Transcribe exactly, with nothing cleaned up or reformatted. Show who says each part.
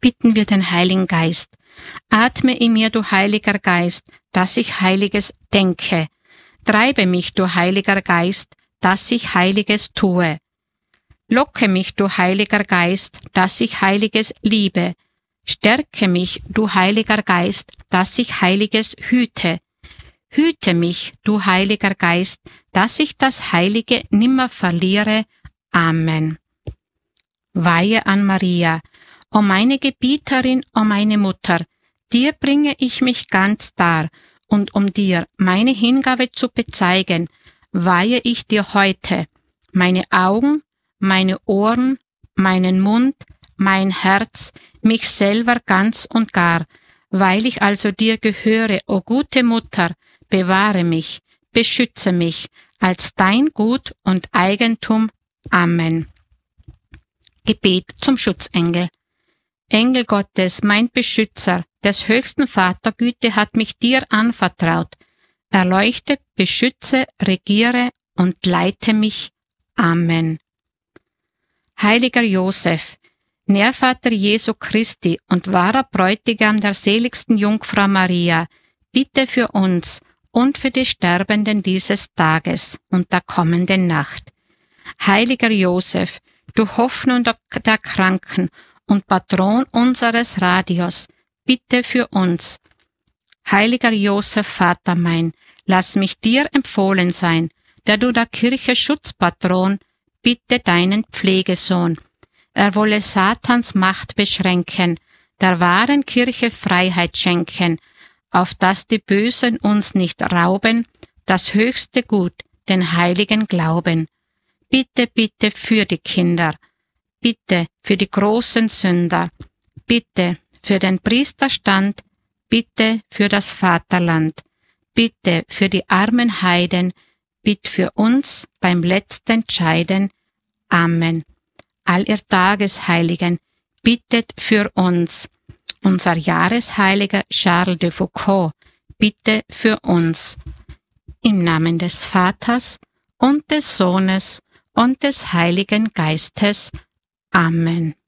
Speaker 1: bitten wir den Heiligen Geist. Atme in mir, du Heiliger Geist, dass ich Heiliges denke. Treibe mich, du Heiliger Geist, dass ich Heiliges tue. Locke mich, du Heiliger Geist, dass ich Heiliges liebe. Stärke mich, du Heiliger Geist, dass ich Heiliges hüte. Hüte mich, du Heiliger Geist, dass ich das Heilige nimmer verliere. Amen. Weihe an Maria. O meine Gebieterin, o meine Mutter, dir bringe ich mich ganz dar, und um dir meine Hingabe zu bezeigen, weihe ich dir heute meine Augen, meine Ohren, meinen Mund, mein Herz, mich selber ganz und gar, weil ich also dir gehöre, o gute Mutter, bewahre mich, beschütze mich, als dein Gut und Eigentum. Amen. Gebet zum Schutzengel. Engel Gottes, mein Beschützer, des höchsten Vatergüte hat mich dir anvertraut. Erleuchte, beschütze, regiere und leite mich. Amen. Heiliger Josef, Nährvater Jesu Christi und wahrer Bräutigam der seligsten Jungfrau Maria, bitte für uns und für die Sterbenden dieses Tages und der kommenden Nacht. Heiliger Josef, du Hoffnung der Kranken und Patron unseres Radios, bitte für uns. Heiliger Josef, Vater mein, lass mich dir empfohlen sein, der du der Kirche Schutzpatron, bitte deinen Pflegesohn. Er wolle Satans Macht beschränken, der wahren Kirche Freiheit schenken, auf dass die Bösen uns nicht rauben, das höchste Gut, den heiligen Glauben. Bitte, bitte für die Kinder, bitte für die großen Sünder, bitte für den Priesterstand, bitte für das Vaterland, bitte für die armen Heiden, bitte für uns beim letzten Scheiden. Amen. All ihr Tagesheiligen, bittet für uns. Unser Jahresheiliger Charles de Foucauld, bitte für uns. Im Namen des Vaters und des Sohnes und des Heiligen Geistes. Amen.